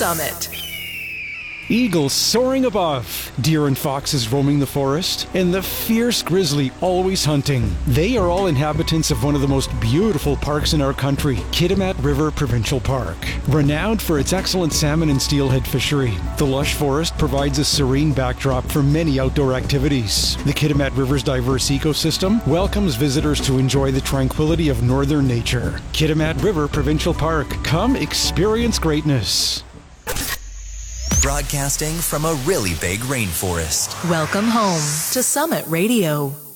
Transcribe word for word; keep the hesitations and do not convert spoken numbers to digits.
Summit. Eagles soaring above, deer and foxes roaming the forest, and the fierce grizzly always hunting. They are all inhabitants of one of the most beautiful parks in our country, Kitimat River Provincial Park. Renowned for its excellent salmon and steelhead fishery, the lush forest provides a serene backdrop for many outdoor activities. The Kitimat River's diverse ecosystem welcomes visitors to enjoy the tranquility of northern nature. Kitimat River Provincial Park. Come experience greatness. Broadcasting from a really big rainforest. Welcome home to Summit Radio.